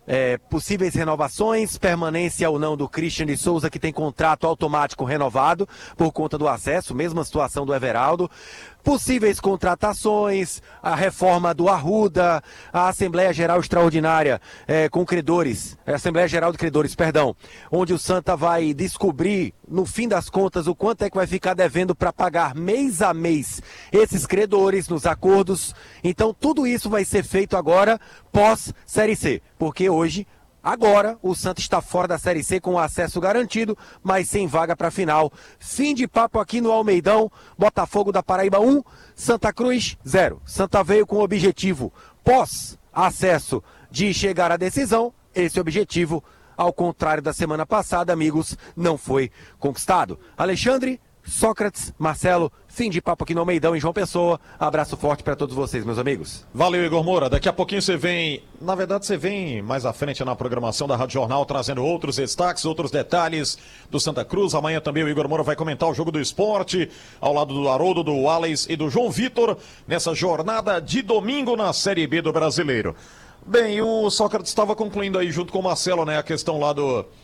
possíveis renovações, permanência ou não do Christian de Souza, que tem contrato automático renovado por conta do acesso, mesma situação do Everaldo, possíveis contratações, a reforma do Arruda, a Assembleia Geral Extraordinária com credores, Assembleia Geral de Credores, perdão, onde o Santa vai descobrir, no fim das contas, o quanto é que vai ficar devendo para pagar mês a mês esses credores nos acordos. Então tudo isso vai ser feito agora pós-Série C, porque hoje, agora, o Santa está fora da Série C com o acesso garantido, mas sem vaga para a final. Fim de papo aqui no Almeidão, Botafogo da Paraíba 1, Santa Cruz 0. Santa veio com o objetivo pós-acesso de chegar à decisão. Esse objetivo, ao contrário da semana passada, amigos, não foi conquistado. Alexandre, Sócrates, Marcelo, fim de papo aqui no Almeidão, em João Pessoa. Abraço forte para todos vocês, meus amigos. Valeu, Igor Moura. Daqui a pouquinho você vem, na verdade você vem mais à frente na programação da Rádio Jornal, trazendo outros destaques, outros detalhes do Santa Cruz. Amanhã também o Igor Moura vai comentar o jogo do esporte, ao lado do Haroldo, do Wallace e do João Vitor, nessa jornada de domingo na Série B do Brasileiro. Bem, o Sócrates estava concluindo aí junto com o Marcelo, né, a questão lá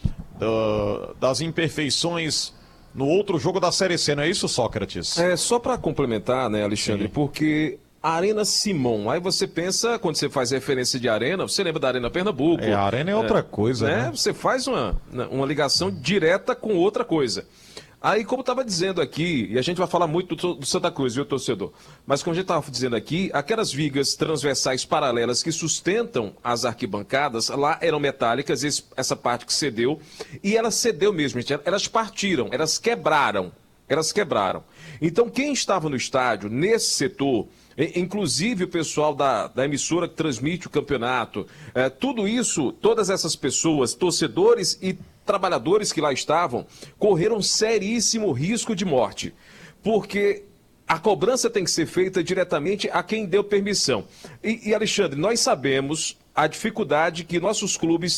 das imperfeições no outro jogo da Série C, não é isso, Sócrates? Só para complementar, né, Alexandre, Sim. Porque a Arena Simon, aí você pensa, quando você faz referência de Arena, você lembra da Arena Pernambuco. A Arena é outra coisa, né? Você faz uma ligação direta com outra coisa. Aí, como estava dizendo aqui, e a gente vai falar muito do Santa Cruz, viu, torcedor? Mas como a gente estava dizendo aqui, aquelas vigas transversais paralelas que sustentam as arquibancadas, lá eram metálicas, essa parte que cedeu, e ela cedeu mesmo, gente. Elas partiram, elas quebraram. Então, quem estava no estádio, nesse setor, inclusive o pessoal da emissora que transmite o campeonato, tudo isso, todas essas pessoas, torcedores e trabalhadores que lá estavam, correram seríssimo risco de morte, porque a cobrança tem que ser feita diretamente a quem deu permissão. E Alexandre, nós sabemos a dificuldade que nossos clubes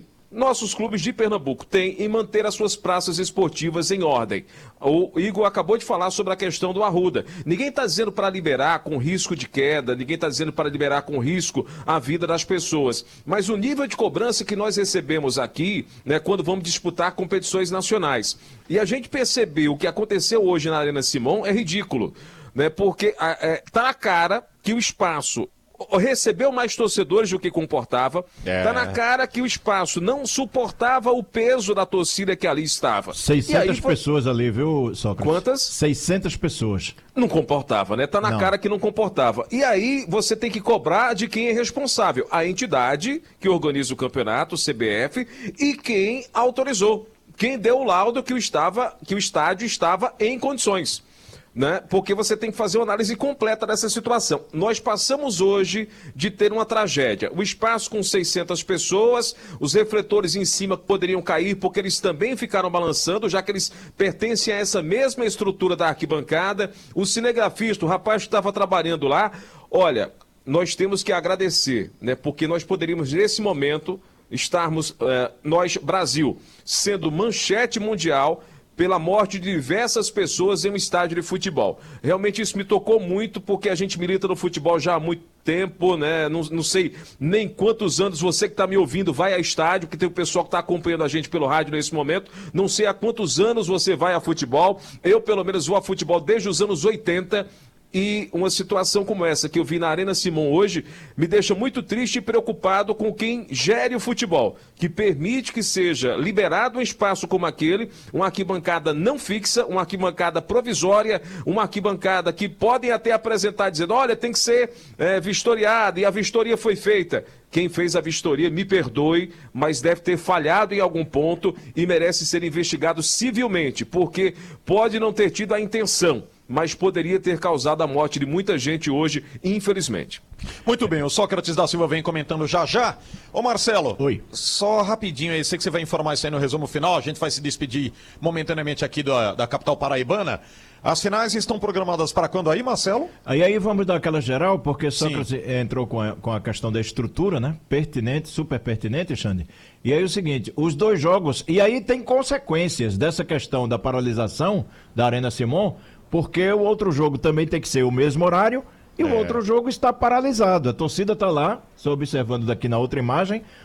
de Pernambuco têm em manter as suas praças esportivas em ordem. O Igor acabou de falar sobre a questão do Arruda. Ninguém está dizendo para liberar com risco de queda, ninguém está dizendo para liberar com risco a vida das pessoas. Mas o nível de cobrança que nós recebemos aqui, né, quando vamos disputar competições nacionais. E a gente percebeu o que aconteceu hoje na Arena Simon é ridículo, né, porque está na cara que o espaço recebeu mais torcedores do que comportava. Tá na cara que o espaço não suportava o peso da torcida que ali estava. 600 pessoas ali, viu, Sócrates? Quantas? 600 pessoas. Não comportava, né? Tá na cara que não comportava. E aí você tem que cobrar de quem é responsável. A entidade que organiza o campeonato, o CBF, e quem autorizou. Quem deu o laudo que o estádio estava em condições. Né? Porque você tem que fazer uma análise completa dessa situação. Nós passamos hoje de ter uma tragédia. O espaço com 600 pessoas, os refletores em cima poderiam cair porque eles também ficaram balançando, já que eles pertencem a essa mesma estrutura da arquibancada. O cinegrafista, o rapaz que estava trabalhando lá, olha, nós temos que agradecer, né? Porque nós poderíamos, nesse momento, estarmos, nós, Brasil, sendo manchete mundial pela morte de diversas pessoas em um estádio de futebol. Realmente isso me tocou muito, porque a gente milita no futebol já há muito tempo, né? Não sei nem quantos anos você que está me ouvindo vai a estádio, que tem o pessoal que está acompanhando a gente pelo rádio nesse momento. Não sei há quantos anos você vai a futebol. Eu, pelo menos, vou a futebol desde os anos 80. E uma situação como essa que eu vi na Arena Simon hoje me deixa muito triste e preocupado com quem gere o futebol, que permite que seja liberado um espaço como aquele, uma arquibancada não fixa, uma arquibancada provisória, uma arquibancada que podem até apresentar dizendo, olha, tem que ser vistoriada, e a vistoria foi feita. Quem fez a vistoria, me perdoe, mas deve ter falhado em algum ponto e merece ser investigado civilmente, porque pode não ter tido a intenção, mas poderia ter causado a morte de muita gente hoje, infelizmente. Muito bem, o Sócrates da Silva vem comentando já. Ô Marcelo, oi. Só rapidinho aí, sei que você vai informar isso aí no resumo final, a gente vai se despedir momentaneamente aqui da capital paraibana. As finais estão programadas para quando aí, Marcelo? Aí vamos dar aquela geral, porque Sócrates entrou com a questão da estrutura, né? Pertinente, super pertinente, Xande. E aí o seguinte, os dois jogos, e aí tem consequências dessa questão da paralisação da Arena Simon, porque o outro jogo também tem que ser o mesmo horário e o outro jogo está paralisado. A torcida está lá, estou observando daqui na outra imagem,